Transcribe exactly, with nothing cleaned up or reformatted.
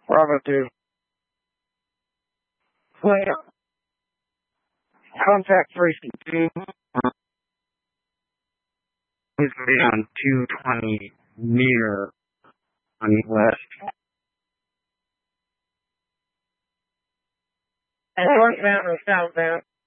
Bravo two. Clear. Contact three sixteen. He's going to be on two twenty near on the west. And North Mountain southbound.